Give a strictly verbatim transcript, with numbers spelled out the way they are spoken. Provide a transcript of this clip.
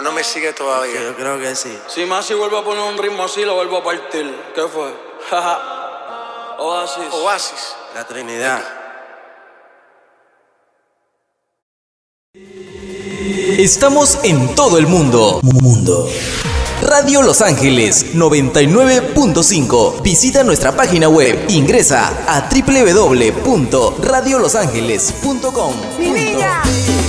¿O no me sigue todavía? Yo creo que sí. Si Masi vuelve a poner un ritmo así, lo vuelvo a partir. ¿Qué fue? Oasis. Oasis. La Trinidad. Estamos en todo el mundo. Mundo. Radio Los Ángeles noventa y nueve punto cinco. Visita nuestra página web. Ingresa a doble u doble u doble u punto radio los ángeles punto com. ¡Mi niña!